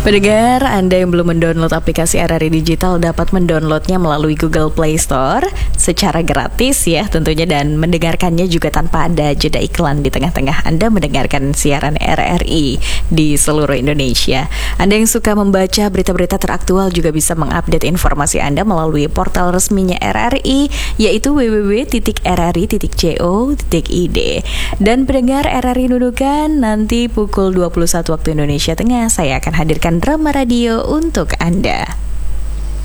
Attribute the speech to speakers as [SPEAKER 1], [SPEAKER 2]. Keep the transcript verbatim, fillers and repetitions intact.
[SPEAKER 1] Pendengar, Anda yang belum mendownload aplikasi R R I Digital dapat mendownloadnya melalui Google Play Store secara gratis ya tentunya, dan mendengarkannya juga tanpa ada jeda iklan di tengah-tengah Anda mendengarkan siaran R R I di seluruh Indonesia. Anda yang suka membaca berita-berita teraktual juga bisa mengupdate informasi Anda melalui portal resminya R R I, yaitu w w w titik r r i titik co titik i d. Dan pendengar R R I Nunukan, nanti pukul dua puluh satu waktu Indonesia Tengah saya akan hadirkan drama radio untuk Anda.